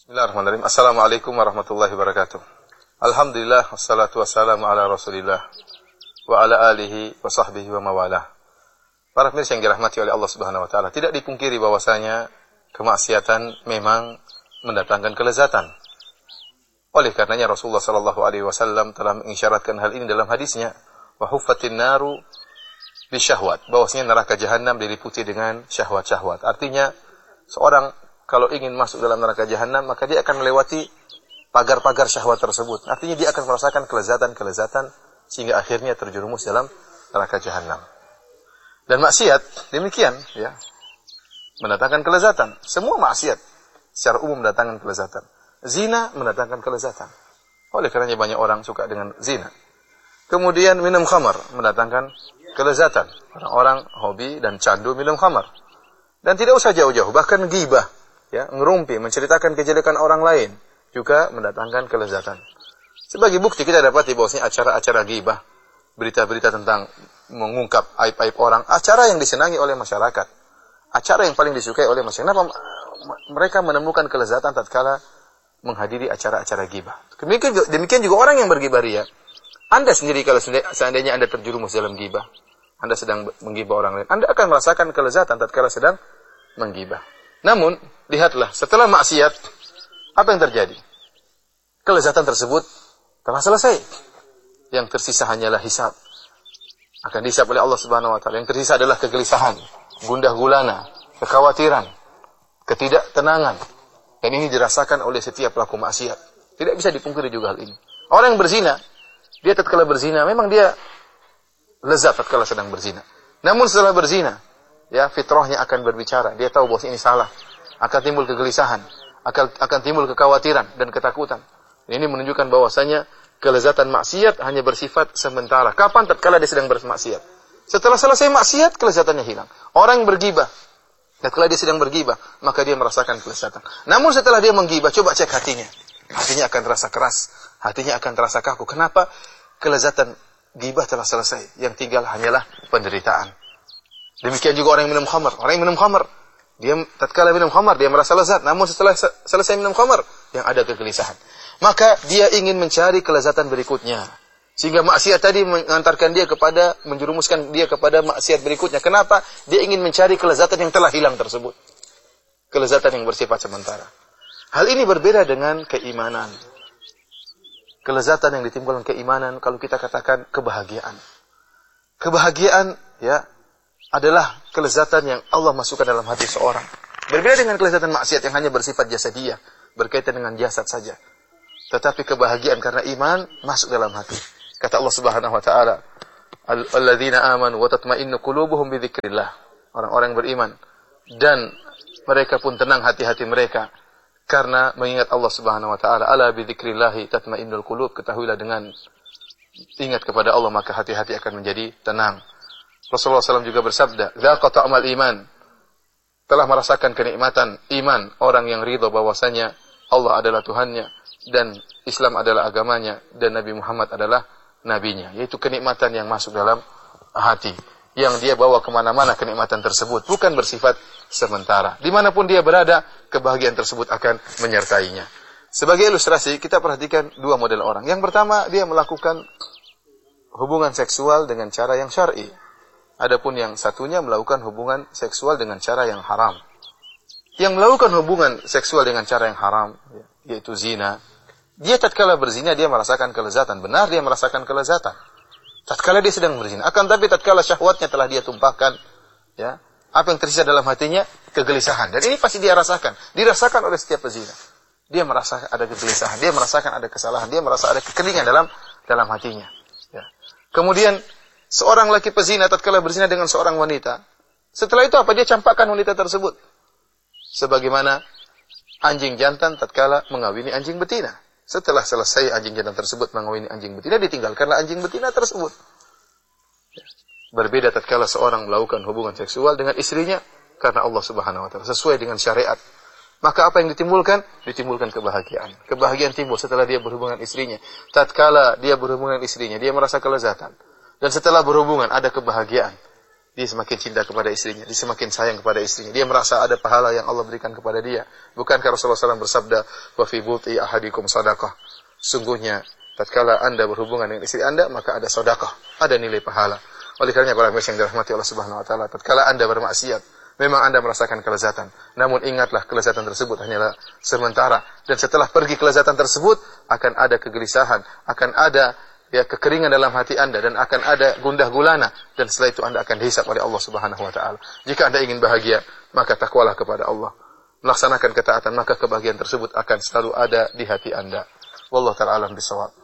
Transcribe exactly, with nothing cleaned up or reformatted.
Bismillahirrahmanirrahim. Assalamualaikum warahmatullahi wabarakatuh. Alhamdulillah, wassalatu wassalamu ala Rasulillah wa ala alihi wa sahbihi wa mawalah. Para pemirsa yang dirahmati oleh Allah Subhanahu wa taala, tidak dipungkiri bahwasanya kemaksiatan memang mendatangkan kelezatan. Oleh karenanya Rasulullah sallallahu alaihi wasallam telah mengisyaratkan hal ini dalam hadisnya, wa huffatin naru bisyahwat, bahwasanya neraka jahanam diliputi dengan syahwat-syahwat. Artinya seorang kalau ingin masuk dalam neraka jahanam, maka dia akan melewati pagar-pagar syahwat tersebut. Artinya dia akan merasakan kelezatan-kelezatan sehingga akhirnya terjerumus dalam neraka jahanam. Dan maksiat demikian, ya, mendatangkan kelezatan. Semua maksiat secara umum mendatangkan kelezatan. Zina mendatangkan kelezatan. Oleh karenanya banyak orang suka dengan zina. Kemudian minum khamar mendatangkan kelezatan. Orang-orang hobi dan candu minum khamar. Dan tidak usah jauh-jauh, bahkan ghibah, ya, ngerumpi, menceritakan kejelekan orang lain juga mendatangkan kelezatan. Sebagai bukti kita dapati bahwasanya acara-acara ghibah, berita-berita tentang mengungkap aib-aib orang, acara yang disenangi oleh masyarakat, acara yang paling disukai oleh masyarakat. Kenapa mereka menemukan kelezatan tatkala menghadiri acara-acara ghibah? Demikian, demikian juga orang yang berghibah ria. Anda sendiri kalau seandainya Anda terjerumus dalam ghibah, Anda sedang menggibah orang lain, Anda akan merasakan kelezatan tatkala sedang menggibah. Namun, lihatlah, setelah maksiat, apa yang terjadi? Kelezatan tersebut telah selesai. Yang tersisa hanyalah hisab. Akan dihisab oleh Allah Subhanahu wa taala. Yang tersisa adalah kegelisahan, gundah gulana, kekhawatiran, ketidaktenangan. Dan ini dirasakan oleh setiap pelaku maksiat. Tidak bisa dipungkiri juga hal ini. Orang yang berzina, dia tatkala berzina, memang dia lezat tatkala sedang berzina. Namun setelah berzina, ya, fitrahnya akan berbicara. Dia tahu bahwa ini salah. Akan timbul kegelisahan, akan akan timbul kekhawatiran dan ketakutan. Ini menunjukkan bahwasanya kelezatan maksiat hanya bersifat sementara. Kapan? Tatkala dia sedang bermaksiat. Setelah selesai maksiat, kelezatannya hilang. Orang yang bergibah, tatkala dia sedang bergibah, maka dia merasakan kelezatan. Namun setelah dia menggibah, coba cek hatinya. Hatinya akan terasa keras, hatinya akan terasa kaku. Kenapa? Kelezatan gibah telah selesai. Yang tinggal hanyalah penderitaan. Demikian juga orang yang minum khamar. Orang yang minum khamar, dia tatkala minum khamar dia merasa lezat, namun setelah selesai minum khamar yang ada kegelisahan. Maka dia ingin mencari kelezatan berikutnya. Sehingga maksiat tadi mengantarkan dia kepada menjerumuskan dia kepada maksiat berikutnya. Kenapa? Dia ingin mencari kelezatan yang telah hilang tersebut. Kelezatan yang bersifat sementara. Hal ini berbeda dengan keimanan. Kelezatan yang ditimbulkan keimanan kalau kita katakan kebahagiaan. Kebahagiaan, ya, adalah kelezatan yang Allah masukkan dalam hati seorang. Berbeda dengan kelezatan maksiat yang hanya bersifat jasadiyah, berkaitan dengan jasad saja. Tetapi kebahagiaan karena iman masuk dalam hati. Kata Allah Subhanahu wa taala, "Alladzina amanu wa tatma'innu qulubuhum bi dzikrillah." Orang-orang yang beriman dan mereka pun tenang hati-hati mereka karena mengingat Allah Subhanahu wa taala. "Ala bi dzikrillah tatma'innul qulub." Ketahuilah dengan ingat kepada Allah maka hati-hati akan menjadi tenang. Rasulullah shallallahu alaihi wasallam juga bersabda, "Dzaqa ta'mal iman." Telah merasakan kenikmatan iman orang yang ridha bahwasanya Allah adalah Tuhannya dan Islam adalah agamanya dan Nabi Muhammad adalah nabinya. Yaitu kenikmatan yang masuk dalam hati. Yang dia bawa kemana-mana kenikmatan tersebut. Bukan bersifat sementara. Dimanapun dia berada, kebahagiaan tersebut akan menyertainya. Sebagai ilustrasi, kita perhatikan dua model orang. Yang pertama, dia melakukan hubungan seksual dengan cara yang syar'i. Adapun yang satunya melakukan hubungan seksual dengan cara yang haram. Yang melakukan hubungan seksual dengan cara yang haram, yaitu zina, dia tatkala berzina dia merasakan kelezatan. Benar dia merasakan kelezatan. Tatkala dia sedang berzina. Akan tapi tatkala syahwatnya telah dia tumpahkan, ya, apa yang tersisa dalam hatinya? Kegelisahan. Dan ini pasti dia rasakan. Dirasakan oleh setiap pezina. Dia merasa ada kegelisahan. Dia merasakan ada kesalahan. Dia merasa ada kekeringan dalam dalam hatinya. Ya. Kemudian seorang laki pezina tatkala berzina dengan seorang wanita, setelah itu apa? Dia campakkan wanita tersebut. Sebagaimana anjing jantan tatkala mengawini anjing betina. Setelah selesai anjing jantan tersebut mengawini anjing betina, ditinggalkanlah anjing betina tersebut. Berbeda tatkala seorang melakukan hubungan seksual dengan istrinya karena Allah Subhanahu wa taala, sesuai dengan syariat. Maka apa yang ditimbulkan? Ditimbulkan kebahagiaan. Kebahagiaan timbul setelah dia berhubungan istrinya. Tatkala dia berhubungan istrinya, dia merasa kelezatan. Dan setelah berhubungan ada kebahagiaan. dia semakin cinta kepada istrinya, dia semakin sayang kepada istrinya. Dia merasa ada pahala yang Allah berikan kepada dia. Bukankah Rasulullah shallallahu alaihi wasallam bersabda, "Wa fi buti ahadikum sadaqah." Sungguhnya tatkala Anda berhubungan dengan istri Anda, maka ada sedekah, ada nilai pahala. Oleh karenanya para muslim yang dirahmati Allah Subhanahu wa taala, tatkala Anda bermaksiat, memang Anda merasakan kelezatan. Namun ingatlah kelezatan tersebut hanyalah sementara, dan setelah pergi kelezatan tersebut akan ada kegelisahan, akan ada ya kekeringan dalam hati Anda, dan akan ada gundah gulana, dan setelah itu Anda akan dihisab oleh Allah Subhanahu wa taala. Jika Anda ingin bahagia, maka takwalah kepada Allah. Melaksanakan ketaatan, maka kebahagiaan tersebut akan selalu ada di hati Anda. Wallahu ta'ala alam bisawab.